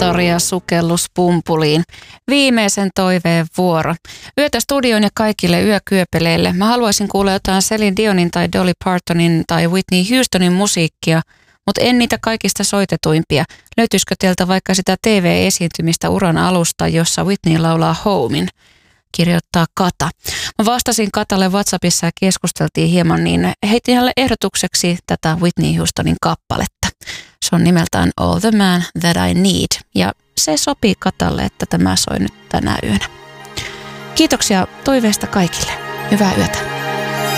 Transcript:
historia sukellus pumpuliin. Viimeisen toiveen vuoro. Yötä studioon ja kaikille yökyöpeleille. Mä haluaisin kuulla jotain Celine Dionin tai Dolly Partonin tai Whitney Houstonin musiikkia, mutta en niitä kaikista soitetuimpia. Löytyisikö teiltä vaikka sitä TV-esiintymistä uran alusta, jossa Whitney laulaa Homein? Kirjoittaa Kata. Mä vastasin Katalle WhatsAppissa ja keskusteltiin hieman, niin heitin hänelle ehdotukseksi tätä Whitney Houstonin kappaletta. Se on nimeltään All the Man That I Need ja se sopii Katalle, että tämä soi nyt tänä yönä. Kiitoksia toiveesta kaikille. Hyvää yötä.